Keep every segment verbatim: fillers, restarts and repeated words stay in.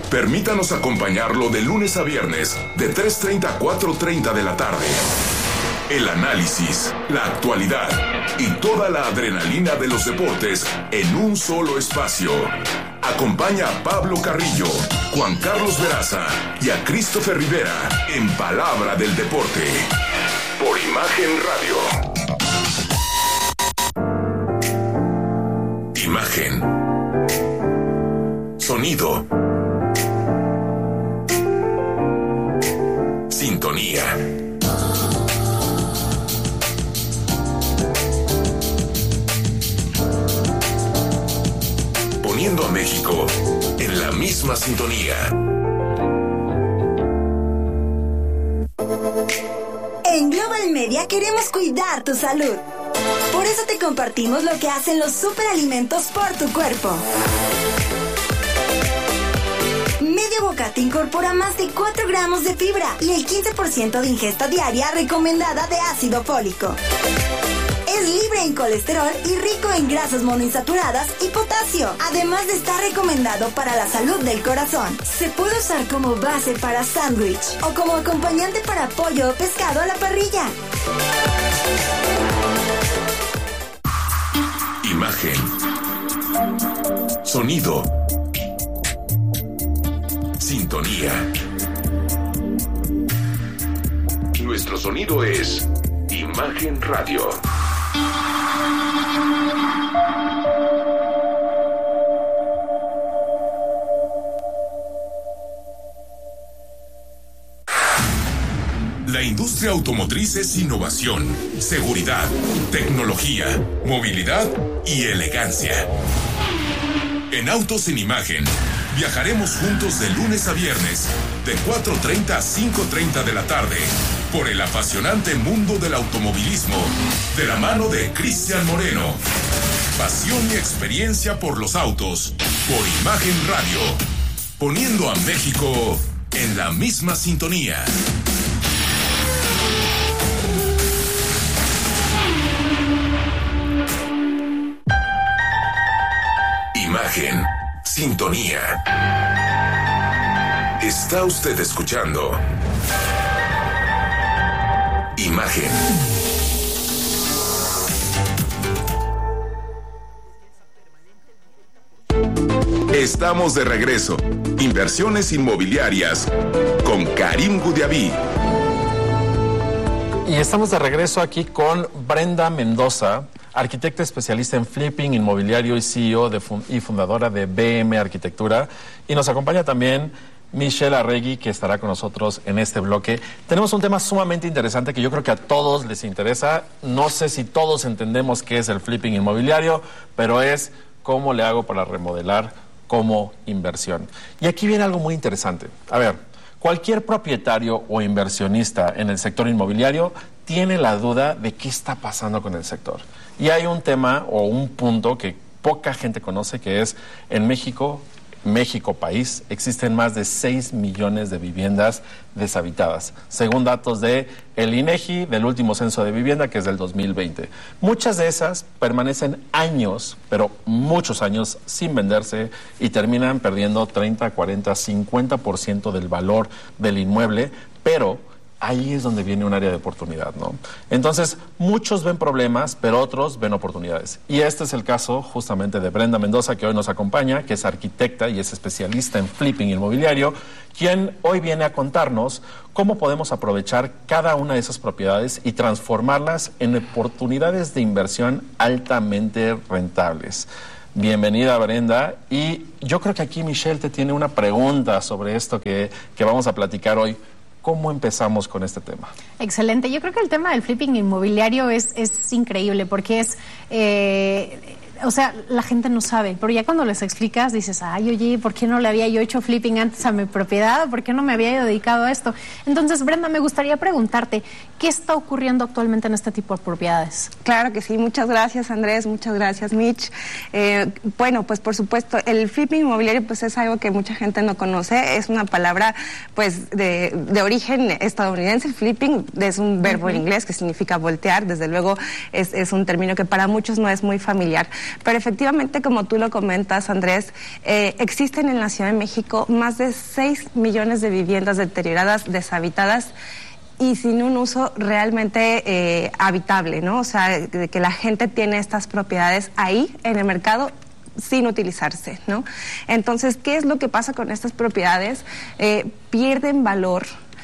Permítanos acompañarlo de lunes a viernes, de tres treinta a cuatro treinta de la tarde. El análisis, la actualidad y toda la adrenalina de los deportes en un solo espacio. Acompaña a Pablo Carrillo, Juan Carlos Veraza y a Christopher Rivera en Palabra del Deporte. Por Imagen Radio. Imagen. Sonido. Sintonía. Poniendo a México en la misma sintonía. En Global Media queremos cuidar tu salud. Por eso te compartimos lo que hacen los superalimentos por tu cuerpo. Medio bocata incorpora más de cuatro gramos de fibra y el quince por ciento de ingesta diaria recomendada de ácido fólico. Es libre en colesterol y rico en grasas monoinsaturadas y potasio, además de estar recomendado para la salud del corazón. Se puede usar como base para sándwich o como acompañante para pollo o pescado a la parrilla. Imagen. Sonido. Sintonía. Nuestro sonido es Imagen Radio. La industria automotriz es innovación, seguridad, tecnología, movilidad y elegancia. En Autos en Imagen, viajaremos juntos de lunes a viernes, de cuatro treinta a cinco treinta de la tarde, por el apasionante mundo del automovilismo, de la mano de Cristian Moreno. Pasión y experiencia por los autos, por Imagen Radio, poniendo a México en la misma sintonía. Imagen, sintonía. Está usted escuchando Imagen. Estamos de regreso. Inversiones inmobiliarias con Karim Gudiaví. Y estamos de regreso aquí con Brenda Mendoza, arquitecta especialista en flipping inmobiliario y C E O de fun- y fundadora de B M Arquitectura. Y nos acompaña también Michelle Arregui, que estará con nosotros en este bloque. Tenemos un tema sumamente interesante que yo creo que a todos les interesa. No sé si todos entendemos qué es el flipping inmobiliario, pero es cómo le hago para remodelar como inversión. Y aquí viene algo muy interesante. A ver, cualquier propietario o inversionista en el sector inmobiliario tiene la duda de qué está pasando con el sector. Y hay un tema o un punto que poca gente conoce, que es en México, México país, existen más de seis millones de viviendas deshabitadas, según datos de el INEGI del último censo de vivienda, que es del dos mil veinte. Muchas de esas permanecen años, pero muchos años, sin venderse y terminan perdiendo treinta, cuarenta, cincuenta por ciento del valor del inmueble, pero ahí es donde viene un área de oportunidad, ¿no? Entonces, muchos ven problemas, pero otros ven oportunidades. Y este es el caso justamente de Brenda Mendoza, que hoy nos acompaña, que es arquitecta y es especialista en flipping inmobiliario, quien hoy viene a contarnos cómo podemos aprovechar cada una de esas propiedades y transformarlas en oportunidades de inversión altamente rentables. Bienvenida, Brenda. Y yo creo que aquí Michelle te tiene una pregunta sobre esto que, que vamos a platicar hoy. ¿Cómo empezamos con este tema? Excelente. Yo creo que el tema del flipping inmobiliario es, es increíble porque es... Eh, o sea, la gente no sabe, pero ya cuando les explicas dices, ay, oye, ¿por qué no le había yo hecho flipping antes a mi propiedad? ¿Por qué no me había yo dedicado a esto? Entonces, Brenda, me gustaría preguntarte, ¿qué está ocurriendo actualmente en este tipo de propiedades? Claro que sí, muchas gracias, Andrés, muchas gracias, Mitch. Eh, bueno, pues por supuesto, el flipping inmobiliario pues es algo que mucha gente no conoce, es una palabra pues de, de origen estadounidense. Flipping es un verbo uh-huh. en inglés que significa voltear, desde luego es, es un término que para muchos no es muy familiar. Pero efectivamente, como tú lo comentas, Andrés, eh, existen en la Ciudad de México más de seis millones de viviendas deterioradas, deshabitadas y sin un uso realmente eh, habitable, ¿no? O sea, de que la gente tiene estas propiedades ahí en el mercado sin utilizarse, ¿no? Entonces, ¿qué es lo que pasa con estas propiedades? Eh, pierden valor,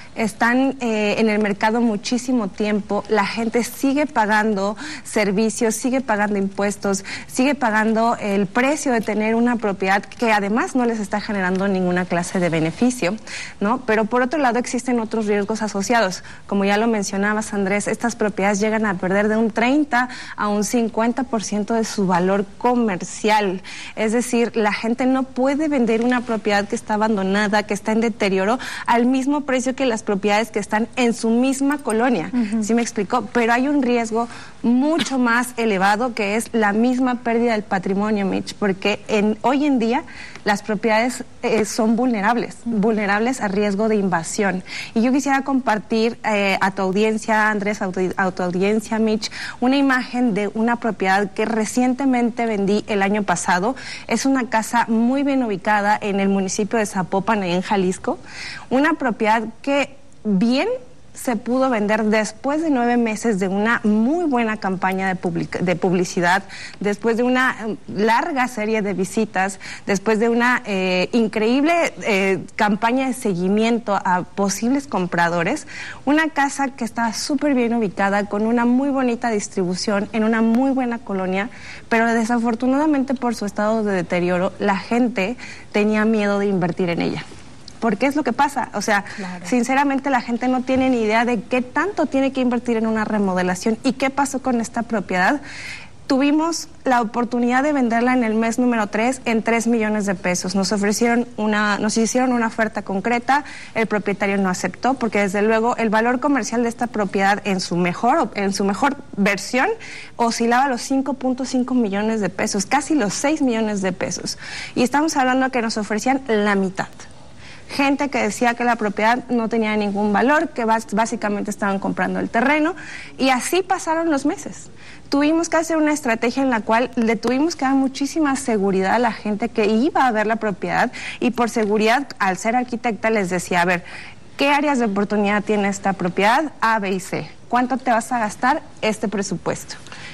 están eh, en el mercado muchísimo tiempo, la gente sigue pagando servicios, sigue pagando impuestos, sigue pagando el precio de tener una propiedad que además no les está generando ninguna clase de beneficio, ¿no? Pero por otro lado existen otros riesgos asociados. Como ya lo mencionabas, Andrés, estas propiedades llegan a perder de un treinta a un cincuenta por ciento de su valor comercial. Es decir, la gente no puede vender una propiedad que está abandonada, que está en deterioro, al mismo precio que las propiedades que están en su misma colonia. Uh-huh. ¿Sí me explicó? Pero hay un riesgo mucho más elevado que es la misma pérdida del patrimonio, Mitch, porque en, hoy en día las propiedades eh, son vulnerables, uh-huh. vulnerables a riesgo de invasión. Y yo quisiera compartir eh, a tu audiencia, Andrés, a tu, a tu audiencia, Mitch, una imagen de una propiedad que recientemente vendí el año pasado. Es una casa muy bien ubicada en el municipio de Zapopan, en Jalisco. Una propiedad que bien se pudo vender después de nueve meses de una muy buena campaña de, public de publicidad, después de una larga serie de visitas, después de una eh, increíble eh, campaña de seguimiento a posibles compradores. Una casa que está súper bien ubicada, con una muy bonita distribución, en una muy buena colonia, pero desafortunadamente por su estado de deterioro, la gente tenía miedo de invertir en ella. ¿Por qué es lo que pasa? O sea, claro. Sinceramente la gente no tiene ni idea de qué tanto tiene que invertir en una remodelación y qué pasó con esta propiedad. Tuvimos la oportunidad de venderla en el mes número tres en tres millones de pesos. Nos ofrecieron una, nos hicieron una oferta concreta, el propietario no aceptó porque desde luego el valor comercial de esta propiedad en su mejor, en su mejor versión oscilaba a los cinco punto cinco millones de pesos, casi los seis millones de pesos. Y estamos hablando de que nos ofrecían la mitad. Gente que decía que la propiedad no tenía ningún valor, que básicamente estaban comprando el terreno, y así pasaron los meses. Tuvimos que hacer una estrategia en la cual le tuvimos que dar muchísima seguridad a la gente que iba a ver la propiedad, y por seguridad, al ser arquitecta, les decía, a ver, ¿qué áreas de oportunidad tiene esta propiedad? A, B y C. ¿Cuánto te vas a gastar? Este presupuesto.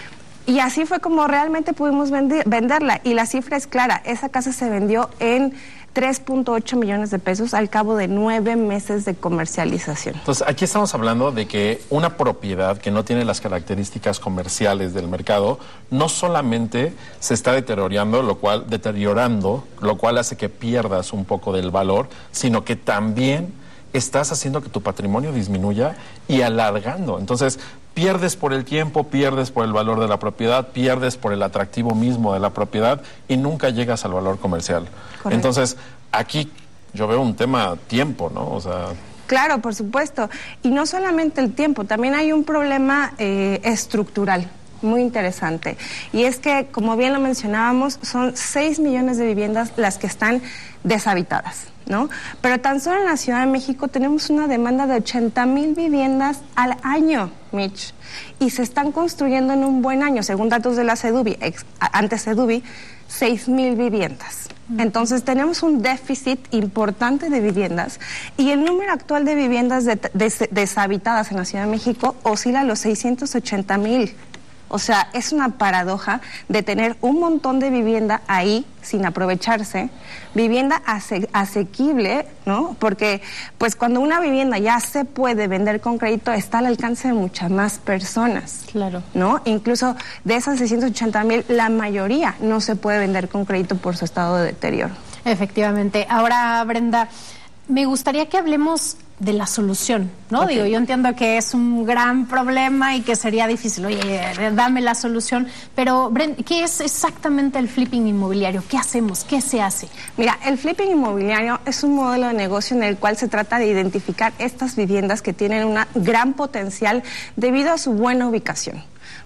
Y así fue como realmente pudimos vender, venderla, y la cifra es clara, esa casa se vendió en tres punto ocho millones de pesos al cabo de nueve meses de comercialización. Entonces, aquí estamos hablando de que una propiedad que no tiene las características comerciales del mercado no solamente se está deteriorando, lo cual, deteriorando, lo cual hace que pierdas un poco del valor, sino que también estás haciendo que tu patrimonio disminuya y alargando. Entonces, pierdes por el tiempo, pierdes por el valor de la propiedad, pierdes por el atractivo mismo de la propiedad y nunca llegas al valor comercial. Correcto. Entonces, aquí yo veo un tema tiempo, ¿no? O sea... Claro, por supuesto. Y no solamente el tiempo, también hay un problema eh, estructural muy interesante. Y es que, como bien lo mencionábamos, son seis millones de viviendas las que están deshabitadas, ¿no? Pero tan solo en la Ciudad de México tenemos una demanda de ochenta mil viviendas al año, Mitch, y se están construyendo en un buen año, según datos de la Sedubi, ex, antes Sedubi, seis mil viviendas. Entonces tenemos un déficit importante de viviendas y el número actual de viviendas de, de, deshabitadas en la Ciudad de México oscila a los seiscientos ochenta mil. O sea, es una paradoja de tener un montón de vivienda ahí sin aprovecharse, vivienda ase asequible, ¿no? Porque pues cuando una vivienda ya se puede vender con crédito está al alcance de muchas más personas. Claro. ¿No? Incluso de esas seiscientos ochenta mil, la mayoría no se puede vender con crédito por su estado de deterioro. Efectivamente. Ahora, Brenda, me gustaría que hablemos de la solución, ¿no? Okay. Digo, yo entiendo que es un gran problema y que sería difícil, oye, dame la solución, pero Brenda, ¿qué es exactamente el flipping inmobiliario? ¿Qué hacemos? ¿Qué se hace? Mira, el flipping inmobiliario es un modelo de negocio en el cual se trata de identificar estas viviendas que tienen un gran potencial debido a su buena ubicación.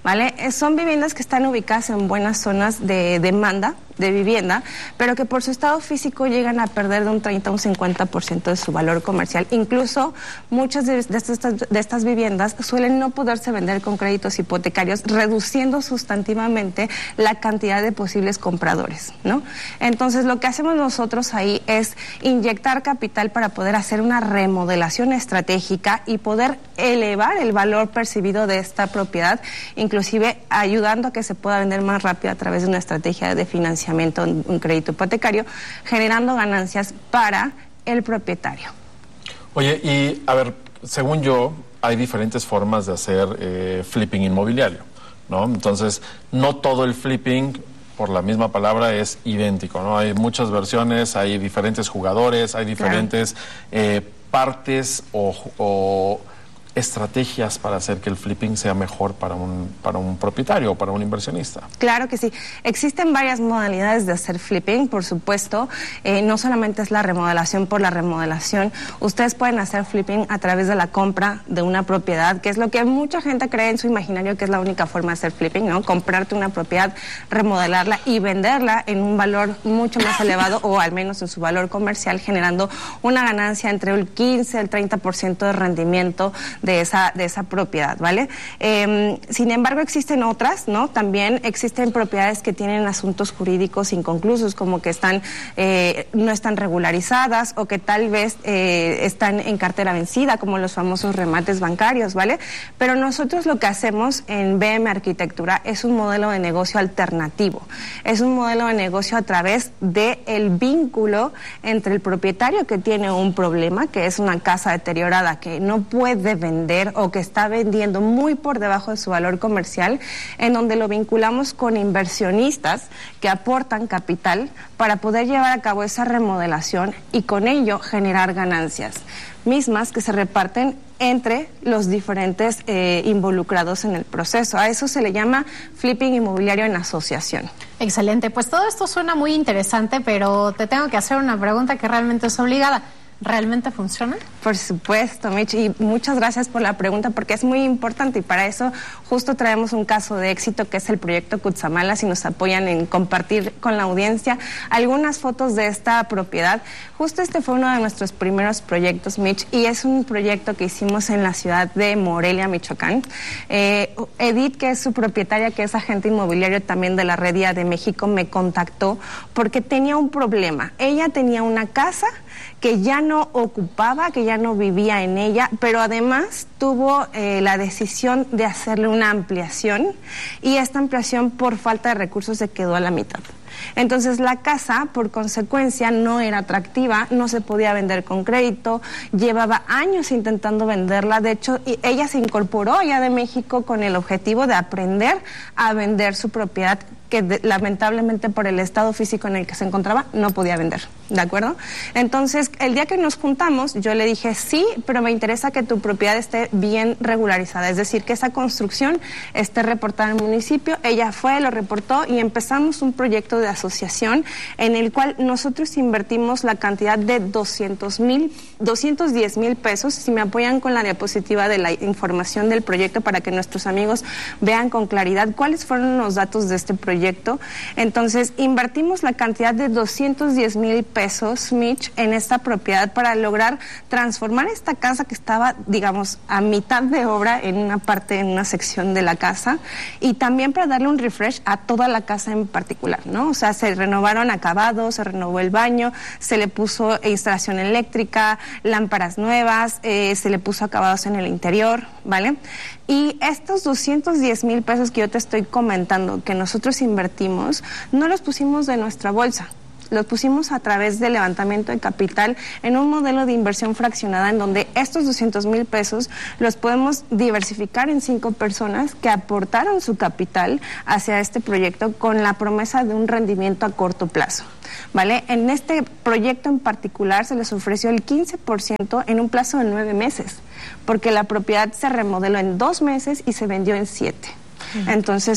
¿vale? Eh, son viviendas que están ubicadas en buenas zonas de demanda de vivienda, pero que por su estado físico llegan a perder de un treinta a un cincuenta por ciento de su valor comercial. Incluso muchas de, de, estas, de estas viviendas suelen no poderse vender con créditos hipotecarios, reduciendo sustantivamente la cantidad de posibles compradores, ¿no? Entonces, lo que hacemos nosotros ahí es inyectar capital para poder hacer una remodelación estratégica y poder elevar el valor percibido de esta propiedad, inclusive ayudando a que se pueda vender más rápido a través de una estrategia de financiamiento, un crédito hipotecario, generando ganancias para el propietario. Oye, y a ver, según yo, hay diferentes formas de hacer eh, flipping inmobiliario, ¿no? Entonces, no todo el flipping, por la misma palabra, es idéntico, ¿no? Hay muchas versiones, hay diferentes jugadores, hay diferentes claro. eh, partes o, o estrategias para hacer que el flipping sea mejor para un, para un propietario o para un inversionista. Claro que sí. Existen varias modalidades de hacer flipping, por supuesto. Eh, no solamente es la remodelación por la remodelación. Ustedes pueden hacer flipping a través de la compra de una propiedad, que es lo que mucha gente cree en su imaginario que es la única forma de hacer flipping, ¿no? Comprarte una propiedad, remodelarla y venderla en un valor mucho más elevado o al menos en su valor comercial, generando una ganancia entre el quince y el treinta por ciento de rendimiento de esa, de esa propiedad, ¿vale? Eh, sin embargo, existen otras, ¿no? También existen propiedades que tienen asuntos jurídicos inconclusos, como que están, eh, no están regularizadas o que tal vez eh, están en cartera vencida, como los famosos remates bancarios, ¿vale? Pero nosotros lo que hacemos en B M Arquitectura es un modelo de negocio alternativo. Es un modelo de negocio a través del vínculo entre el propietario que tiene un problema, que es una casa deteriorada que no puede vender o que está vendiendo muy por debajo de su valor comercial, en donde lo vinculamos con inversionistas que aportan capital para poder llevar a cabo esa remodelación y con ello generar ganancias mismas que se reparten entre los diferentes eh, involucrados en el proceso. A eso se le llama flipping inmobiliario en asociación. Excelente, pues todo esto suena muy interesante, pero te tengo que hacer una pregunta que realmente es obligada. ¿Realmente funciona? Por supuesto, Mitch, y muchas gracias por la pregunta porque es muy importante y para eso justo traemos un caso de éxito que es el proyecto Cutzamala, si nos apoyan en compartir con la audiencia algunas fotos de esta propiedad. Justo este fue uno de nuestros primeros proyectos, Mitch, y es un proyecto que hicimos en la ciudad de Morelia, Michoacán. Eh, Edith, que es su propietaria, que es agente inmobiliario también de la Red I A de México, me contactó porque tenía un problema. Ella tenía una casa que ya no ocupaba, que ya no vivía en ella, pero además tuvo eh, la decisión de hacerle una ampliación y esta ampliación por falta de recursos se quedó a la mitad. Entonces la casa, por consecuencia, no era atractiva, no se podía vender con crédito, llevaba años intentando venderla. De hecho, ella se incorporó allá de México con el objetivo de aprender a vender su propiedad, que de, lamentablemente por el estado físico en el que se encontraba no podía vender, ¿de acuerdo? Entonces, el día que nos juntamos, yo le dije, sí, pero me interesa que tu propiedad esté bien regularizada, es decir, que esa construcción esté reportada al municipio. Ella fue, lo reportó y empezamos un proyecto de asociación en el cual nosotros invertimos la cantidad de doscientos mil, doscientos diez mil pesos. Si me apoyan con la diapositiva de la información del proyecto para que nuestros amigos vean con claridad cuáles fueron los datos de este proyecto. Proyecto. Entonces, invertimos la cantidad de doscientos diez mil pesos, Mitch, en esta propiedad para lograr transformar esta casa que estaba, digamos, a mitad de obra en una parte, en una sección de la casa, y también para darle un refresh a toda la casa en particular, ¿no? O sea, se renovaron acabados, se renovó el baño, se le puso instalación eléctrica, lámparas nuevas, eh, se le puso acabados en el interior, ¿vale? Y estos doscientos diez mil pesos que yo te estoy comentando, que nosotros invertimos, no los pusimos de nuestra bolsa, los pusimos a través de levantamiento de capital en un modelo de inversión fraccionada en donde estos doscientos mil pesos los podemos diversificar en cinco personas que aportaron su capital hacia este proyecto con la promesa de un rendimiento a corto plazo. ¿Vale? En este proyecto en particular se les ofreció el quince por ciento en un plazo de nueve meses, porque la propiedad se remodeló en dos meses y se vendió en siete. Uh-huh. Entonces,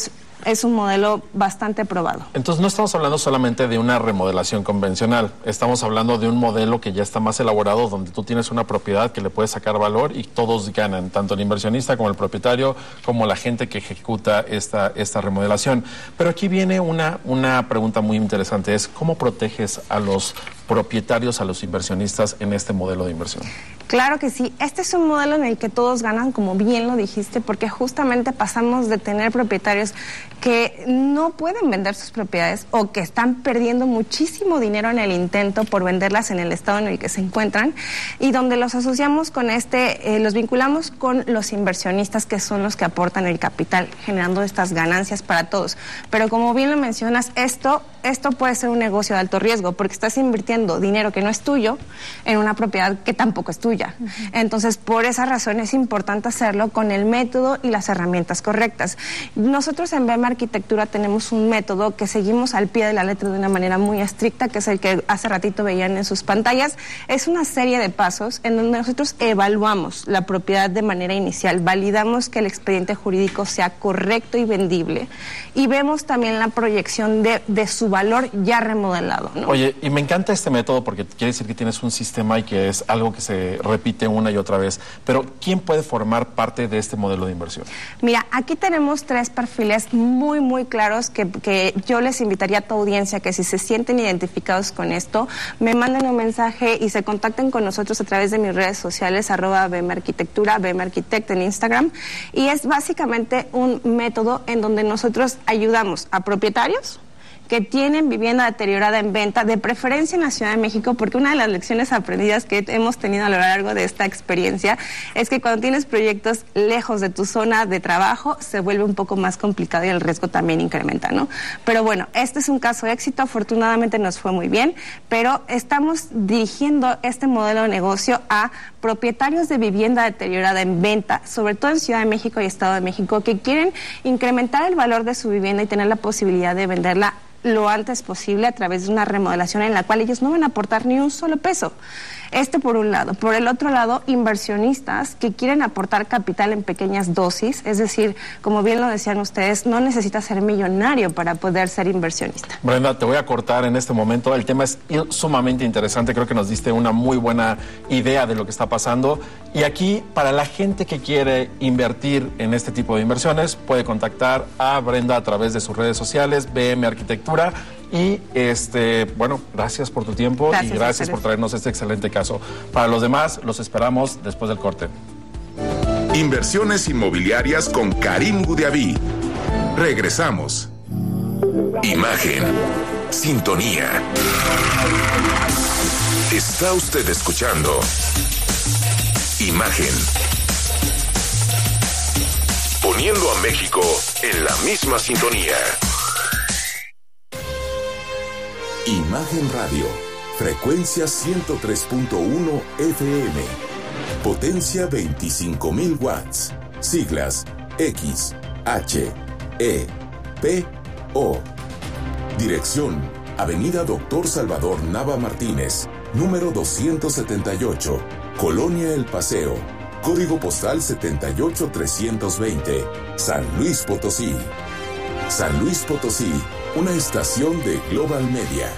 es un modelo bastante probado. Entonces no estamos hablando solamente de una remodelación convencional, estamos hablando de un modelo que ya está más elaborado, donde tú tienes una propiedad que le puedes sacar valor y todos ganan, tanto el inversionista como el propietario, como la gente que ejecuta esta, esta remodelación. Pero aquí viene una, una pregunta muy interesante, es ¿cómo proteges a los propietarios, a los inversionistas en este modelo de inversión? Claro que sí, este es un modelo en el que todos ganan, como bien lo dijiste, porque justamente pasamos de tener propietarios que no pueden vender sus propiedades o que están perdiendo muchísimo dinero en el intento por venderlas en el estado en el que se encuentran, y donde los asociamos con este, eh, los vinculamos con los inversionistas, que son los que aportan el capital, generando estas ganancias para todos. Pero como bien lo mencionas, esto, esto puede ser un negocio de alto riesgo, porque estás invirtiendo dinero que no es tuyo en una propiedad que tampoco es tuya. Uh-huh. Entonces, por esa razón es importante hacerlo con el método y las herramientas correctas. Nosotros en B M Arquitectura tenemos un método que seguimos al pie de la letra de una manera muy estricta, que es el que hace ratito veían en sus pantallas. Es una serie de pasos en donde nosotros evaluamos la propiedad de manera inicial, validamos que el expediente jurídico sea correcto y vendible, y vemos también la proyección de, de su valor ya remodelado, ¿no? Oye, y me encanta este método porque quiere decir que tienes un sistema y que es algo que se repite una y otra vez, pero ¿quién puede formar parte de este modelo de inversión? Mira, aquí tenemos tres perfiles muy, muy claros que, que yo les invitaría a tu audiencia que si se sienten identificados con esto, me manden un mensaje y se contacten con nosotros a través de mis redes sociales, arroba B M Arquitectura, B M Arquitect en Instagram, y es básicamente un método en donde nosotros ayudamos a propietarios que tienen vivienda deteriorada en venta, de preferencia en la Ciudad de México, porque una de las lecciones aprendidas que hemos tenido a lo largo de esta experiencia es que cuando tienes proyectos lejos de tu zona de trabajo, se vuelve un poco más complicado y el riesgo también incrementa, ¿no? Pero bueno, este es un caso de éxito, afortunadamente nos fue muy bien, pero estamos dirigiendo este modelo de negocio a propietarios de vivienda deteriorada en venta, sobre todo en Ciudad de México y Estado de México, que quieren incrementar el valor de su vivienda y tener la posibilidad de venderla lo antes posible a través de una remodelación en la cual ellos no van a aportar ni un solo peso. Este por un lado. Por el otro lado, inversionistas que quieren aportar capital en pequeñas dosis, es decir, como bien lo decían ustedes, no necesitas ser millonario para poder ser inversionista. Brenda, te voy a cortar en este momento. El tema es sumamente interesante. Creo que nos diste una muy buena idea de lo que está pasando. Y aquí, para la gente que quiere invertir en este tipo de inversiones, puede contactar a Brenda a través de sus redes sociales, B M Arquitectura. Y este, bueno, gracias por tu tiempo gracias, y gracias por traernos este excelente caso. Para los demás, los esperamos después del corte. Inversiones inmobiliarias con Karim Gudiaví. Regresamos. Imagen. Sintonía. Está usted escuchando Imagen. Poniendo a México en la misma sintonía. Imagen Radio, frecuencia ciento tres punto uno F M, potencia veinticinco mil watts, siglas X, H, E, P, O. Dirección, Avenida Doctor Salvador Nava Martínez, número doscientos setenta y ocho, Colonia El Paseo, código postal setenta y ocho trescientos veinte, San Luis Potosí. San Luis Potosí, una estación de Global Media.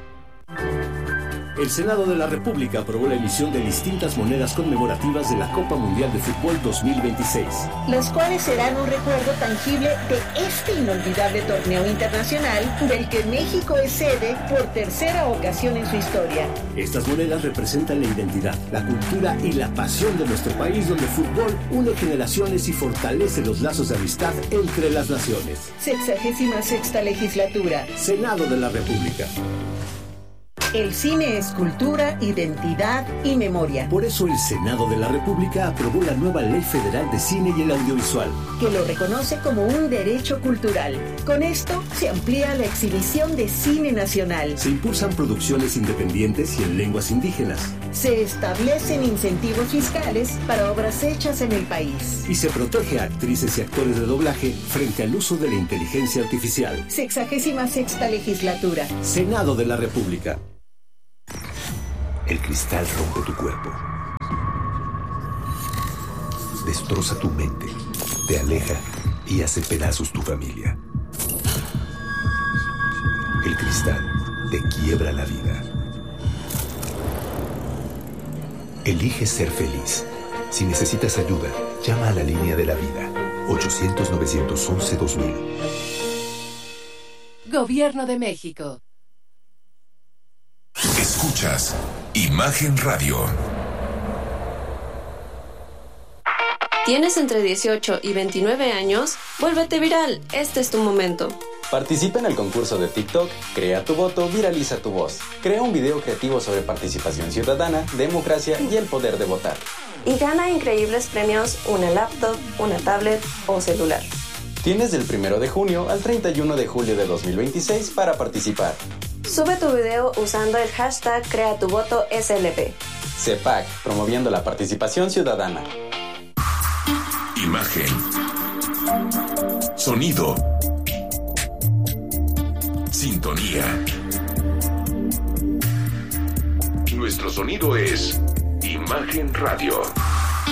El Senado de la República aprobó la emisión de distintas monedas conmemorativas de la Copa Mundial de Fútbol dos mil veintiséis. Las cuales serán un recuerdo tangible de este inolvidable torneo internacional del que México es sede por tercera ocasión en su historia. Estas monedas representan la identidad, la cultura y la pasión de nuestro país, donde el fútbol une generaciones y fortalece los lazos de amistad entre las naciones. Sexagésima sexta legislatura. Senado de la República. El cine es cultura, identidad y memoria. Por eso el Senado de la República aprobó la nueva Ley Federal de Cine y el Audiovisual, que lo reconoce como un derecho cultural. Con esto se amplía la exhibición de cine nacional. Se impulsan producciones independientes y en lenguas indígenas. Se establecen incentivos fiscales para obras hechas en el país. Y se protege a actrices y actores de doblaje frente al uso de la inteligencia artificial. Sexagésima sexta legislatura. Senado de la República. El cristal rompe tu cuerpo, destroza tu mente, te aleja y hace pedazos tu familia. El cristal te quiebra la vida. Elige ser feliz. Si necesitas ayuda, llama a la línea de la vida. ochocientos, novecientos once, dos mil. Gobierno de México. Escuchas Imagen Radio. ¿Tienes entre dieciocho y veintinueve años? Vuélvete viral. Este es tu momento. Participa en el concurso de TikTok, Crea tu voto, viraliza tu voz. Crea un video creativo sobre participación ciudadana, democracia y el poder de votar. Y gana increíbles premios, una laptop, una tablet o celular. Tienes del primero de junio al treinta y uno de julio de dos mil veintiséis para participar. Sube tu video usando el hashtag Crea tu voto S L P. C E P A C, promoviendo la participación ciudadana. Imagen. Sonido. Sintonía. Nuestro sonido es Imagen Radio.